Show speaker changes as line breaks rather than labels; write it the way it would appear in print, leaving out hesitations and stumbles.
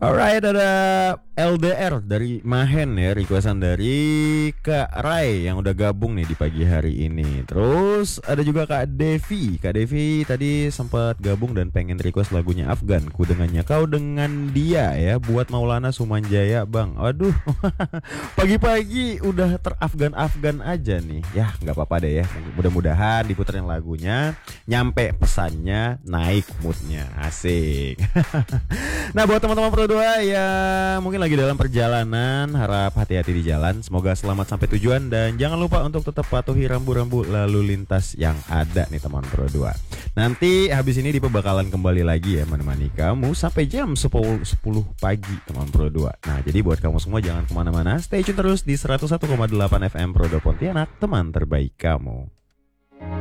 Alright, ada LDR dari Mahen ya, requestan dari Kak Rai yang udah gabung nih di pagi hari ini. Terus ada juga Kak Devi. Kak Devi tadi sempat gabung dan pengen request lagunya Afgan, Ku Dengannya Kau Dengan Dia ya, buat Maulana Sumanjaya Bang. Aduh, pagi-pagi udah terafgan-afgan aja nih. Ya nggak apa-apa deh ya, mudah-mudahan diputerin lagunya nyampe pesannya, naik moodnya. Asik. Nah, buat teman-teman Pro 2 yang mungkin lagi dalam perjalanan, harap hati-hati di jalan. Semoga selamat sampai tujuan dan jangan lupa untuk tetap patuhi rambu-rambu lalu lintas yang ada nih teman Pro 2. Nanti habis ini Dipa bakalan kembali lagi ya menemani kamu sampai jam 10 pagi teman Pro 2. Nah, jadi buat kamu semua jangan kemana-mana, stay tune terus di 101,8 FM Pro 2 Pontianak, teman terbaik kamu.